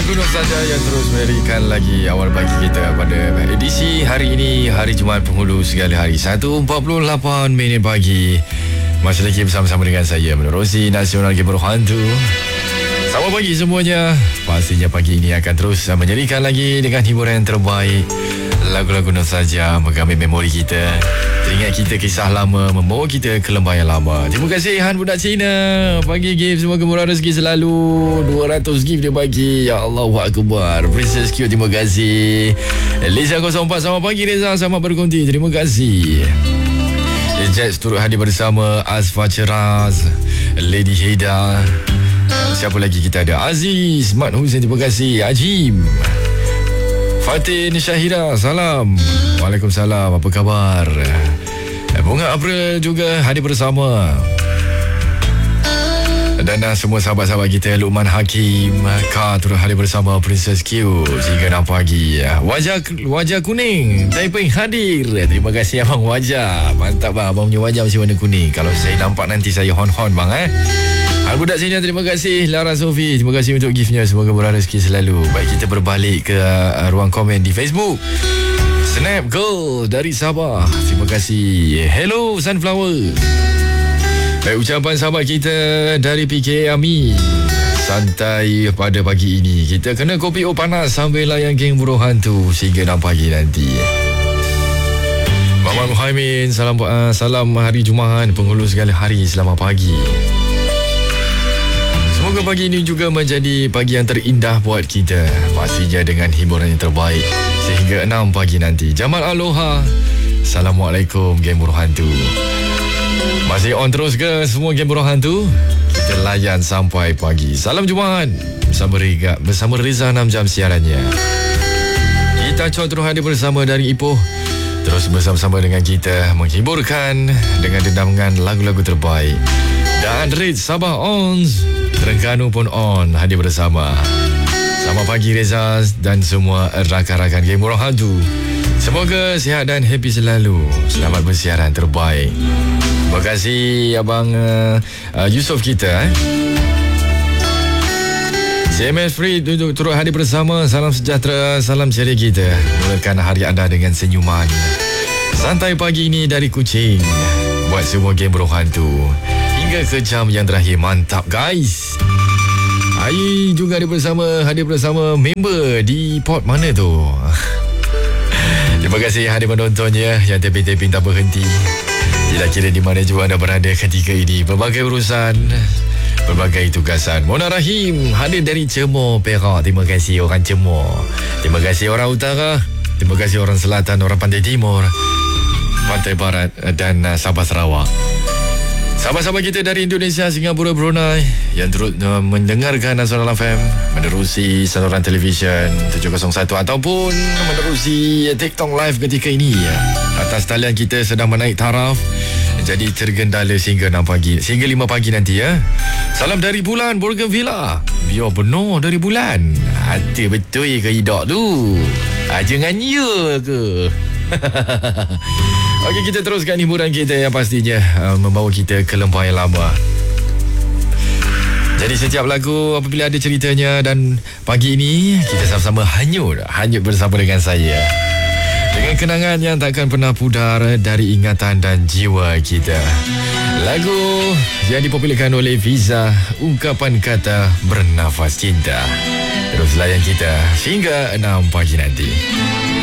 Lagu Nur saja yang terus memberikan lagi awal pagi kita pada edisi hari ini, hari Jumaat penghulu segala hari, 1.48 minit pagi. Masih lagi bersama-sama dengan saya menerusi Nasional Gamer Hantu. Selamat pagi semuanya. Pastinya pagi ini akan terus menyerikan lagi dengan hiburan yang terbaik, lagu-lagu Nur saja menggambar memori kita, teringat kita kisah lama, membawa kita ke lembah yang lama. Terima kasih Han Budak Cina. Pagi gift, semoga murah rezeki selalu. 200 gift dia bagi. Ya Allah Akbar. Princess Q, terima kasih. Lisa 04, selamat pagi Reza, selamat berkonti. Terima kasih. Jets turut hadir bersama. Asfa Ceraz, Lady Heda. Siapa lagi kita ada? Aziz, Mat Hussein, terima kasih. Ajim, Fatin Syahira, salam. Waalaikumsalam, apa khabar? Bunga April juga hadir bersama. Dan semua sahabat-sahabat kita, Luqman Hakim, Kak turut hadir bersama. Princess Q, sehingga 6 pagi. Wajah kuning, Taiping hadir. Terima kasih abang wajah. Mantap bang, abang punya wajah masih warna kuning. Kalau saya nampak nanti saya hon-hon bang Al Budak Sini, terima kasih. Lara Sofi, terima kasih untuk giftnya. Semoga murah rezeki selalu. Baik, kita berbalik ke ruang komen di Facebook. Snap Girl dari Sabah, terima kasih. Hello Sunflower. Baik, ucapan sahabat kita dari PK Ami. Santai pada pagi ini, kita kena kopi panas sambil layan geng Buruh Hantu sehingga 6 pagi nanti. Maman Muhaimin, salam hari Jumaat penghulu segala hari, selamat pagi. Semoga pagi ini juga menjadi pagi yang terindah buat kita, pastinya dengan hiburan yang terbaik sehingga 6 pagi nanti. Jamal Aloha, Assalamualaikum geng Buruh Hantu. Masih on terus ke semua geng Buruh Hantu? Kita layan sampai pagi. Salam Jumaat bersama Reza 6 jam siarannya. Kita terus hadir bersama dari Ipoh, terus bersama-sama dengan kita menghiburkan dengan dendaman lagu-lagu terbaik. Dan Red Sabah Ons, Terengganu pun on hadir bersama. Selamat pagi Reza dan semua rakan-rakan geng Buruh Hantu. Semoga sihat dan happy selalu. Selamat bersiaran terbaik. Terima kasih abang Yusof kita. CMS Free turut hadir bersama. Salam sejahtera, salam ceria kita. Mulakan hari anda dengan senyuman. Santai pagi ini dari Kuching, buat semua geng Buruh Hantu hingga ke jam yang terakhir. Mantap guys. Ai juga hadir bersama member di port mana tu. Terima kasih hadir menontonnya yang taping-taping tak berhenti. Tidak kira di mana juga anda berada ketika ini, berbagai urusan, berbagai tugasan. Mona Rahim hadir dari Cemor, Perak. Terima kasih orang Cemor. Terima kasih orang utara. Terima kasih orang selatan, orang pantai timur, pantai barat dan Sabah Sarawak. Sahabat-sahabat kita dari Indonesia, Singapura, Brunei yang turut mendengarkan Nasional FM menerusi saluran televisyen 701 ataupun menerusi TikTok Live ketika ini. Atas talian kita sedang menaik taraf, jadi tergendala sehingga 6 pagi, sehingga 5 pagi nanti ya. Salam dari bulan Bougainvillea. Biar benar dari bulan. Ada betul ke hidak tu? Jangan ya ke? Okey, kita teruskan hiburan kita yang pastinya membawa kita ke lembah yang lama. Jadi setiap lagu apabila ada ceritanya, dan pagi ini kita sama-sama hanyut bersama dengan saya dengan kenangan yang takkan pernah pudar dari ingatan dan jiwa kita. Lagu yang dipopularkan oleh Fiza, ungkapan kata bernafas cinta. Terus layan kita hingga 6 pagi nanti.